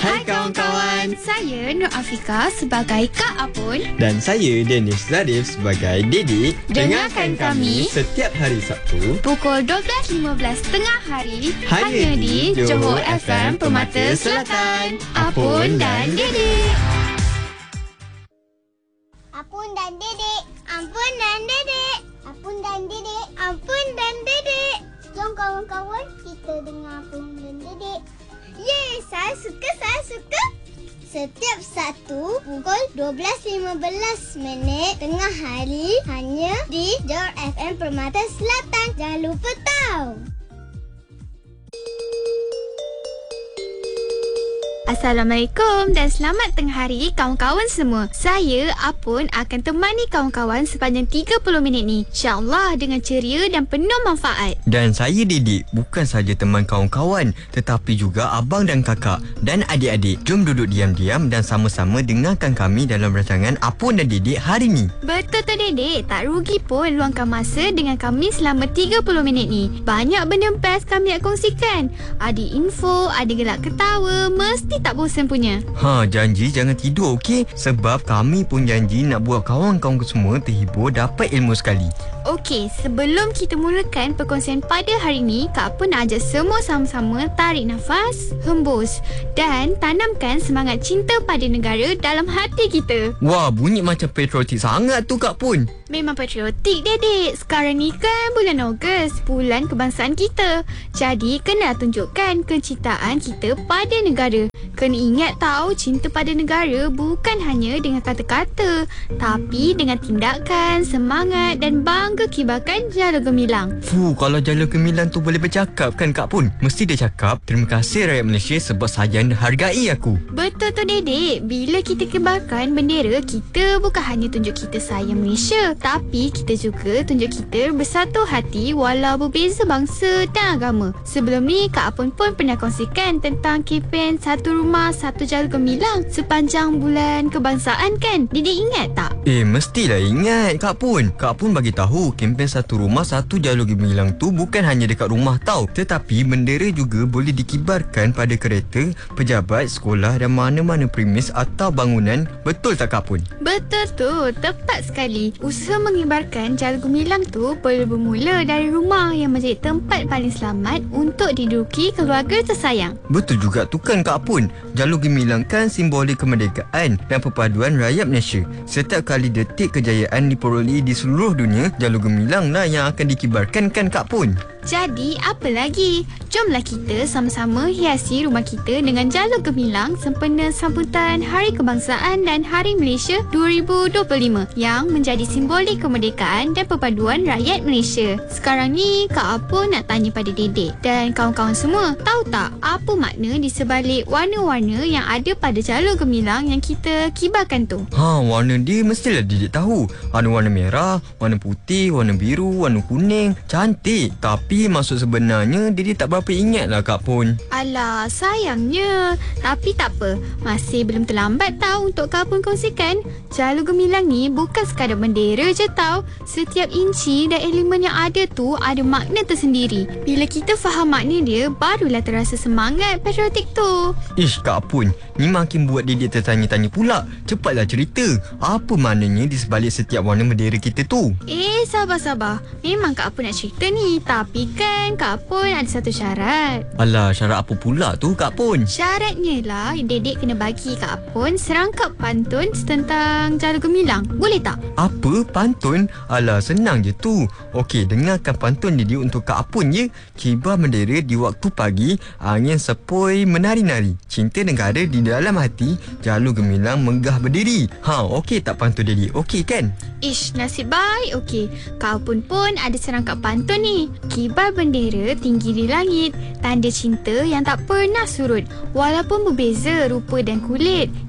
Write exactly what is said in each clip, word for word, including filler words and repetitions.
Hai kawan-kawan, saya Nur Afika sebagai Kak Apun dan saya Danish Zarif sebagai Didik. Dengarkan kami setiap hari Sabtu pukul dua belas lima belas tengah hari hanya di Johor F M Permata Selatan. Apun dan Didik. Apun dan Didik. Apun dan Didik. Apun dan Didik. Apun dan Didik. Jom kawan-kawan kita dengar Apun dan Didik. Yeay, saya suka, saya suka. Setiap Sabtu pukul dua belas lima belas minit tengah hari hanya di Johor F M Permata Selatan. Jangan lupa tahu. Assalamualaikum dan selamat tengah hari kawan-kawan semua. Saya Apun akan temani kawan-kawan sepanjang tiga puluh minit ni, InsyaAllah dengan ceria dan penuh manfaat. Dan saya Didik, bukan saja teman kawan-kawan tetapi juga abang dan kakak dan adik-adik. Jom duduk diam-diam dan sama-sama dengarkan kami dalam rancangan Apun dan Didik hari ni. Betul tu Dedek, tak rugi pun luangkan masa dengan kami selama tiga puluh minit ni. Banyak benda best kami nak kongsikan. Ada info, ada gelak ketawa, mesti tak bosan punya. Ha, janji jangan tidur, okey? Sebab kami pun janji nak buat kawan-kawan semua terhibur, dapat ilmu sekali. Okey, sebelum kita mulakan perkongsian pada hari ni, Kak Apun nak ajak semua sama-sama tarik nafas, hembus dan tanamkan semangat cinta pada negara dalam hati kita. Wah, bunyi macam patriotik sangat tu Kak Pun. Memang patriotik Dedek. Sekarang ni kan bulan Ogos, bulan kebangsaan kita. Jadi kena tunjukkan kecintaan kita pada negara. Kena ingat tahu, cinta pada negara bukan hanya dengan kata-kata, tapi dengan tindakan, semangat dan bangga kibarkan Jala Gemilang. Fuh, kalau Jala Gemilang tu boleh bercakap kan Kak Pun? Mesti dia cakap, terima kasih rakyat Malaysia sebab sayang dan hargai aku. Betul tu Dedek. Bila kita kibarkan bendera, kita bukan hanya tunjuk kita sayang Malaysia, tapi kita juga tunjuk kita bersatu hati walau berbeza bangsa dan agama. Sebelum ni Kak Apun pun pernah kongsikan tentang kempen Satu Rumah Satu Jala Gemilang sepanjang bulan kebangsaan kan? Didik ingat tak? Eh, mestilah ingat Kak Pun. Kak Pun bagi tahu kempen Satu Rumah Satu Jala Gemilang tu bukan hanya dekat rumah tau, tetapi bendera juga boleh dikibarkan pada kereta, pejabat, sekolah dan mana-mana premis atau bangunan. Betul tak Kak Pun? Betul tu, tepat sekali. Usaha mengibarkan Jala Gemilang tu boleh bermula dari rumah yang menjadi tempat paling selamat untuk diduduki keluarga tersayang. Betul juga tu kan Kak Pun. Jala Gemilang kan simbolik kemerdekaan dan perpaduan rakyat Malaysia. Setiap kali detik kejayaan diperolehi di seluruh dunia, Jala Gemilang lah yang akan dikibarkan kan Kak Pun. Jadi, apa lagi? Jomlah kita sama-sama hiasi rumah kita dengan Jala Gemilang sempena sambutan Hari Kebangsaan dan Hari Malaysia dua ribu dua puluh lima yang menjadi simbolik kemerdekaan dan perpaduan rakyat Malaysia. Sekarang ni, Kak Apun nak tanya pada Dedek dan kawan-kawan semua, tahu tak apa makna di sebalik warna-warna yang ada pada Jala Gemilang yang kita kibarkan tu? Ha, warna dia mestilah Didik tahu. Ada warna merah, warna putih, warna biru, warna kuning. Cantik. Tapi maksud sebenarnya Didik tak berapa ingat lah Kak Pun. Alah, sayangnya. Tapi tak apa, masih belum terlambat tahu untuk Kak Apun kongsikan. Jala Gemilang ni bukan sekadar bendera je tau. Setiap inci dan elemen yang ada tu ada makna tersendiri. Bila kita faham makna dia, barulah terasa semangat patriotik tu. Ish Kak Pun, ni makin buat Didik tertanya-tanya pula. Cepatlah cerita, apa maknanya di sebalik setiap warna bendera kita tu? Eh, sabar-sabar. Memang Kak Apun nak cerita ni, tapi kan Kak Apun ada satu syarat. Alah, syarat apa pula tu Kak Pun? Syaratnya lah Dedek kena bagi Kak Apun serangkap pantun tentang Jala Gemilang. Boleh tak? Apa? Pantun? Alah, senang je tu. Okey, dengarkan pantun Didik untuk Kak Apun je. Kibar bendera di waktu pagi, angin sepoi menari-nari. Cinta negara di dalam hati, Jala Gemilang megah berdiri. Ha, okey tak pantun Didik? Okey kan? Ish, nasib baik. Okey, Kak Apun pun ada serangkap pantun ni. Kibar bendera tinggi di langit, tanda cinta yang tak pernah surut. Walaupun berbeza rupa dan kulit,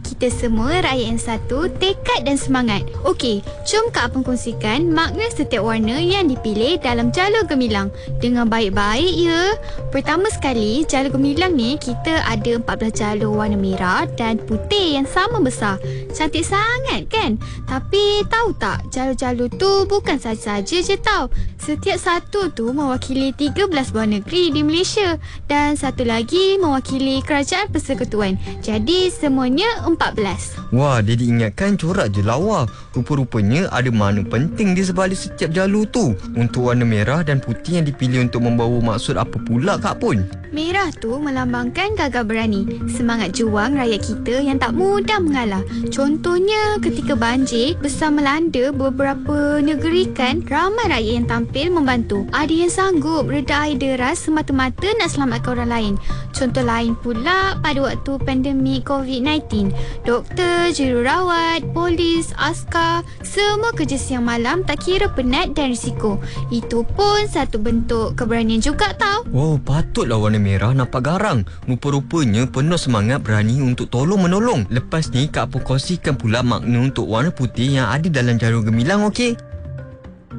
kita semua rakyat yang satu, tekad dan semangat. Okey, jom Kak Apung kongsikan makna setiap warna yang dipilih dalam jalur gemilang. Dengan baik-baik ya. Pertama sekali, jalur gemilang ni kita ada empat belas jalur warna merah dan putih yang sama besar. Cantik sangat kan? Tapi tahu tak, jalur-jalur tu bukan saja-saja je tau. Setiap satu tu mewakili tiga belas buah negeri di Malaysia dan satu lagi mewakili Kerajaan Persekutuan. Jadi semuanya empat belas. Wah, dia diingatkan corak je lawa. Rupa-rupanya ada makna penting di sebalik setiap jalur tu. Untuk warna merah dan putih yang dipilih untuk membawa maksud apa pula Kak Pun? Merah tu melambangkan gagah berani, semangat juang rakyat kita yang tak mudah mengalah. Contohnya ketika banjir besar melanda beberapa negeri kan, ramai rakyat yang tampil membantu. Ada yang sanggup reda air deras semata-mata nak selamatkan orang lain. Contoh lain pula pada waktu pandemik covid sembilan belas. Doktor, jururawat, polis, askar, semua kerja siang malam tak kira penat dan risiko. Itu pun satu bentuk keberanian juga tau. Oh, patutlah warna merah nampak garang. Rupa-rupanya penuh semangat berani untuk tolong-menolong. Lepas ni Kak Apung kongsikan pula makna untuk warna putih yang ada dalam jalur gemilang, okey?